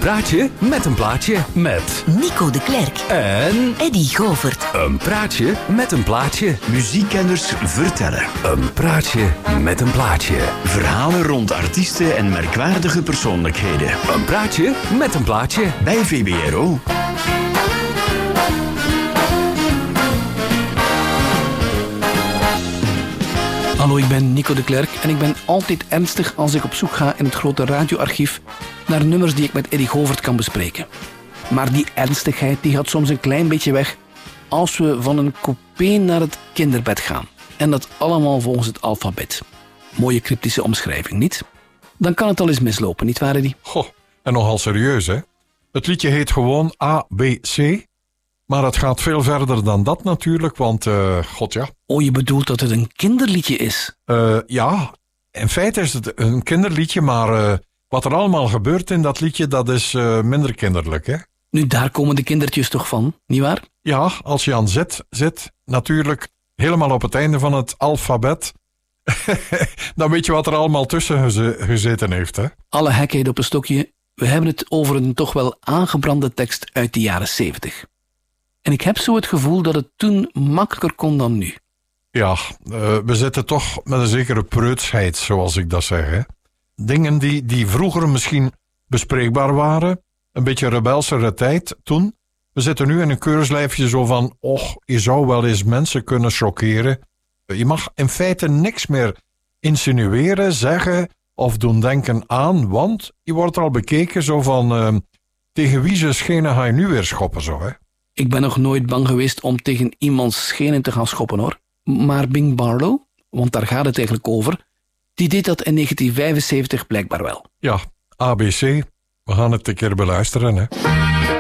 praatje met een plaatje met Nico de Klerk en Eddy Govert. een praatje met een plaatje. Muziekkenners vertellen. Een praatje met een plaatje. Verhalen rond artiesten en merkwaardige persoonlijkheden. Een praatje met een plaatje. Bij VBRO. Hallo, ik ben Nico de Klerk en ik ben altijd ernstig als ik op zoek ga in het grote radioarchief naar nummers die ik met Eddy Govert kan bespreken. Maar die ernstigheid die gaat soms een klein beetje weg als we van een coupé naar het kinderbed gaan. En dat allemaal volgens het alfabet. Mooie cryptische omschrijving, niet? Dan kan het al eens mislopen, nietwaar Eddy? Goh, en nogal serieus, hè? Het liedje heet gewoon A, B, C. Maar het gaat veel verder dan dat natuurlijk, want, god ja. Oh, je bedoelt dat het een kinderliedje is? Ja, in feite is het een kinderliedje, maar wat er allemaal gebeurt in dat liedje, dat is minder kinderlijk, hè? Nu, daar komen de kindertjes toch van, nietwaar? Ja, als je aan Z zit, natuurlijk helemaal op het einde van het alfabet, dan weet je wat er allemaal tussen gezeten heeft, hè? Alle gekheid op een stokje, we hebben het over een toch wel aangebrande tekst uit de jaren 70. En ik heb zo het gevoel dat het toen makkelijker kon dan nu. Ja, we zitten toch met een zekere preutsheid, zoals ik dat zeg, hè? Dingen die vroeger misschien bespreekbaar waren, een beetje rebelsere tijd toen. We zitten nu in een keurslijfje zo van, och, je zou wel eens mensen kunnen chockeren. Je mag in feite niks meer insinueren, zeggen of doen denken aan, want je wordt al bekeken zo van, tegen wie zijn schenen ga je nu weer schoppen, zo, hè? Ik ben nog nooit bang geweest om tegen iemands schenen te gaan schoppen, hoor. Maar Bing Barlow, want daar gaat het eigenlijk over, die deed dat in 1975 blijkbaar wel. Ja, ABC. We gaan het een keer beluisteren, hè.